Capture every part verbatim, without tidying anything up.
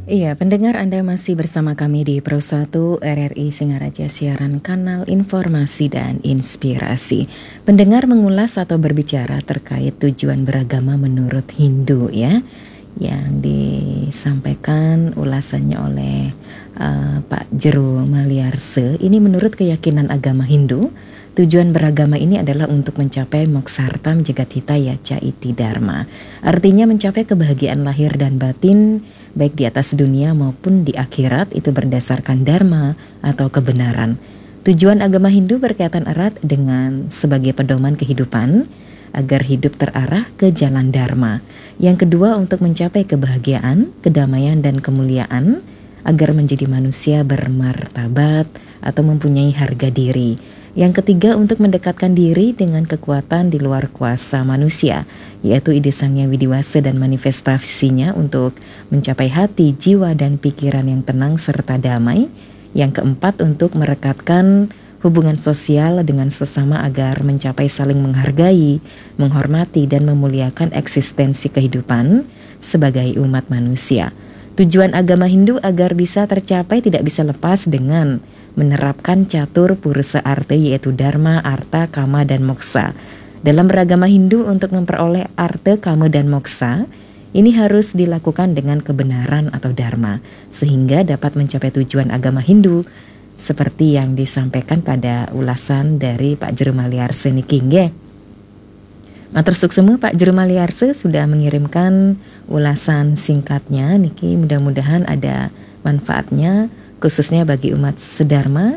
Iya, pendengar Anda masih bersama kami di Pro satu R R I Singaraja, siaran kanal informasi dan inspirasi. Pendengar mengulas atau berbicara terkait tujuan beragama menurut Hindu ya, yang disampaikan ulasannya oleh uh, Pak Jero Maliarse. Ini menurut keyakinan agama Hindu, tujuan beragama ini adalah untuk mencapai moksartam jagatitaya ca iti dharma. Artinya mencapai kebahagiaan lahir dan batin baik di atas dunia maupun di akhirat, itu berdasarkan dharma atau kebenaran. Tujuan agama Hindu berkaitan erat dengan sebagai pedoman kehidupan agar hidup terarah ke jalan dharma. Yang kedua, untuk mencapai kebahagiaan, kedamaian dan kemuliaan agar menjadi manusia bermartabat atau mempunyai harga diri. Yang ketiga, untuk mendekatkan diri dengan kekuatan di luar kuasa manusia, yaitu ide Sangya Widiwasa dan manifestasinya untuk mencapai hati, jiwa, dan pikiran yang tenang serta damai. Yang keempat, untuk merekatkan hubungan sosial dengan sesama agar mencapai saling menghargai, menghormati, dan memuliakan eksistensi kehidupan sebagai umat manusia. Tujuan agama Hindu agar bisa tercapai tidak bisa lepas dengan menerapkan catur purusa arta, yaitu dharma, arta, kama, dan moksa. Dalam beragama Hindu, untuk memperoleh arta, kama, dan moksa, ini harus dilakukan dengan kebenaran atau dharma, sehingga dapat mencapai tujuan agama Hindu seperti yang disampaikan pada ulasan dari Pak Jero Maliarse niki nggih. Matur suksemu Pak Jero Maliarse sudah mengirimkan ulasan singkatnya niki, mudah-mudahan ada manfaatnya khususnya bagi umat sedharma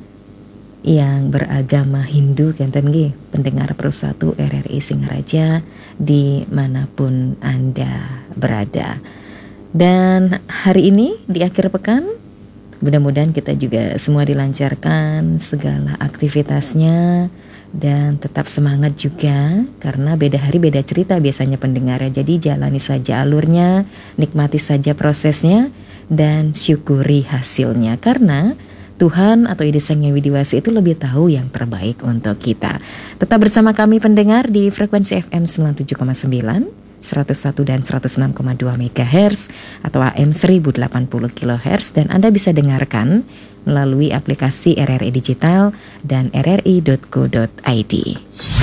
yang beragama Hindu kenten nggih, pendengar Pro satu R R I Singaraja dimanapun Anda berada. Dan hari ini di akhir pekan, mudah-mudahan kita juga semua dilancarkan segala aktivitasnya dan tetap semangat juga, karena beda hari beda cerita biasanya pendengar ya. Jadi jalani saja alurnya, nikmati saja prosesnya, dan syukuri hasilnya, karena Tuhan atau ide Sangya Widiwasa itu lebih tahu yang terbaik untuk kita. Tetap bersama kami pendengar di frekuensi F M sembilan puluh tujuh koma sembilan, seratus satu dan seratus enam koma dua megahertz atau A M seribu delapan puluh kilohertz, dan Anda bisa dengarkan melalui aplikasi R R I Digital dan r r i dot co dot i d.